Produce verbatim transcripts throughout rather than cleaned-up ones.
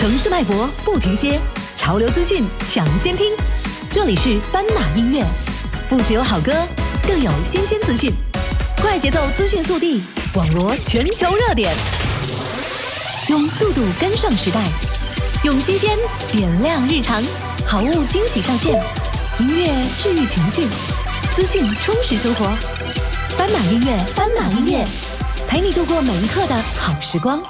城市脉搏不停歇，潮流资讯抢先听。这里是斑马音乐，不只有好歌，更有新鲜资讯。快节奏资讯速递，网罗全球热点，用速度跟上时代，用新鲜点亮日常。好物惊喜上线，音乐治愈情绪，资讯充实生活。斑马音乐，斑马音乐，陪你度过每一刻的好时光。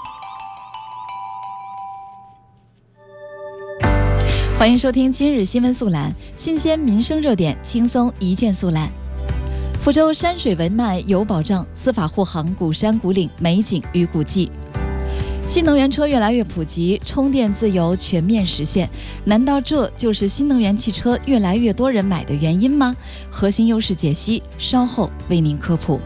欢迎收听今日新闻速览，新鲜民生热点，轻松一键速览。福州山水文脉有保障，司法护航古山古岭美景与古迹。新能源车越来越普及，充电自由全面实现，难道这就是新能源汽车越来越多人买的原因吗？核心优势解析，稍后为您科普。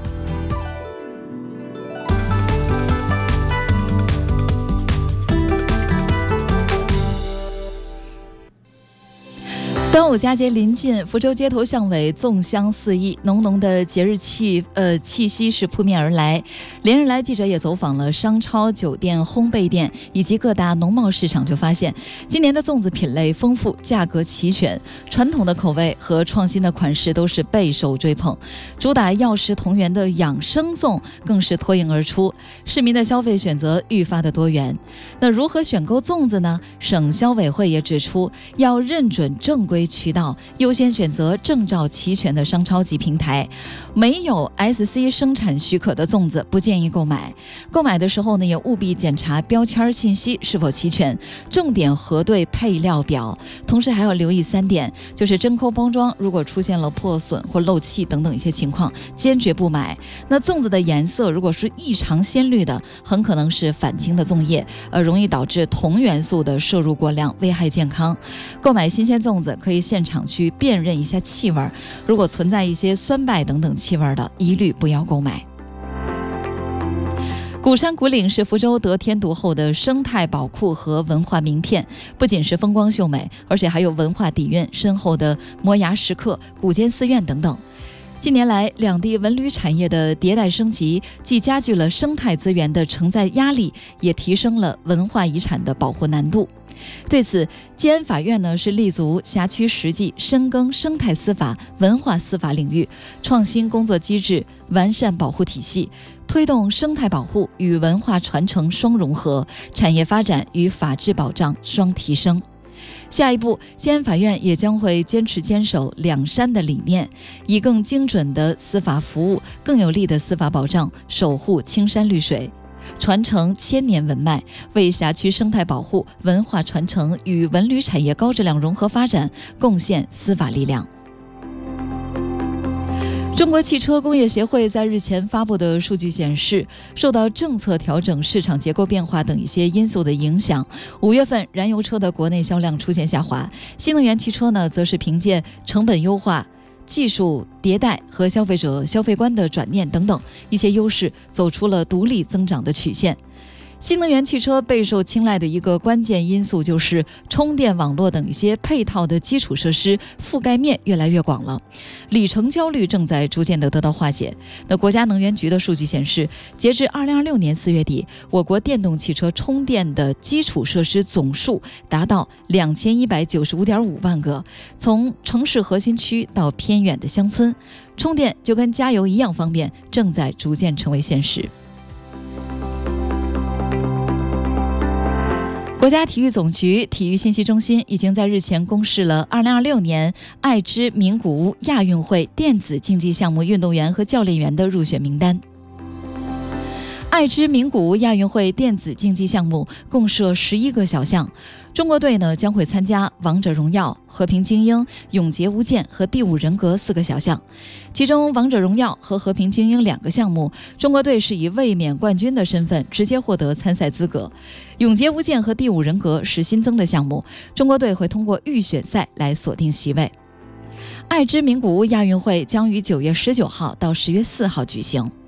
端午佳节临近，福州街头巷尾粽香四溢，浓浓的节日气呃气息是扑面而来。连日来，记者也走访了商超、酒店、烘焙店以及各大农贸市场，就发现今年的粽子品类丰富，价格齐全，传统的口味和创新的款式都是备受追捧。主打药食同源的养生粽更是脱颖而出，市民的消费选择愈发的多元。那如何选购粽子呢？省消委会也指出，要认准正规渠道，优先选择证照齐全的商超级平台。没有 S C 生产许可的粽子不建议购买。购买的时候呢，也务必检查标签信息是否齐全，重点核对配料表。同时还要留意三点，就是真空包装如果出现了破损或漏气等等一些情况，坚决不买。那粽子的颜色如果是异常鲜绿的，很可能是返青的粽叶，呃，容易导致铜元素的摄入过量，危害健康。购买新鲜粽子可以现场去辨认一下气味，如果存在一些酸败等等气味的，一律不要购买。古山古岭是福州得天独厚的生态宝库和文化名片，不仅是风光秀美，而且还有文化底蕴深厚的摩崖石刻、古建寺院等等。近年来，两地文旅产业的迭代升级，既加剧了生态资源的承载压力，也提升了文化遗产的保护难度。对此，吉安法院呢是立足辖区实际，深耕生态司法、文化司法领域，创新工作机制，完善保护体系，推动生态保护与文化传承双融合，产业发展与法治保障双提升。下一步，吉安法院也将会坚持坚守两山的理念，以更精准的司法服务、更有力的司法保障，守护青山绿水，传承千年文脉，为辖区生态保护、文化传承与文旅产业高质量融合发展贡献司法力量。中国汽车工业协会在日前发布的数据显示，受到政策调整、市场结构变化等一些因素的影响，五月份燃油车的国内销量出现下滑，新能源汽车呢，则是凭借成本优化、技术迭代和消费者消费观的转念等等一些优势，走出了独立增长的曲线。新能源汽车备受青睐的一个关键因素就是充电网络等一些配套的基础设施覆盖面越来越广了，里程焦虑正在逐渐的得到化解。那国家能源局的数据显示，截至二零二六年四月底，我国电动汽车充电的基础设施总数达到两千一百九十五点五万个，从城市核心区到偏远的乡村，充电就跟加油一样方便，正在逐渐成为现实。国家体育总局体育信息中心已经在日前公示了二零二六年爱知名古屋亚运会电子竞技项目运动员和教练员的入选名单。爱知名古屋亚运会电子竞技项目共设十一个小项，中国队呢将会参加王者荣耀、和平精英、永劫无间和第五人格四个小项。其中王者荣耀和和平精英两个项目，中国队是以卫冕冠军的身份直接获得参赛资格。永劫无间和第五人格是新增的项目，中国队会通过预选赛来锁定席位。爱知名古屋亚运会将于九月十九号到十月四号举行。